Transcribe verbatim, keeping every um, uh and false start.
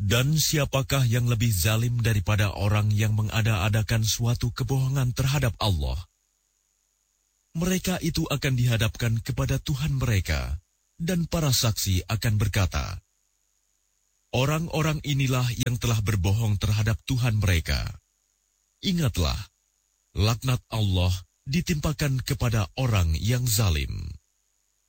Dan siapakah yang lebih zalim daripada orang yang mengada-adakan suatu kebohongan terhadap Allah? Mereka itu akan dihadapkan kepada Tuhan mereka, dan para saksi akan berkata, orang-orang inilah yang telah berbohong terhadap Tuhan mereka. Ingatlah, laknat Allah ditimpakan kepada orang yang zalim.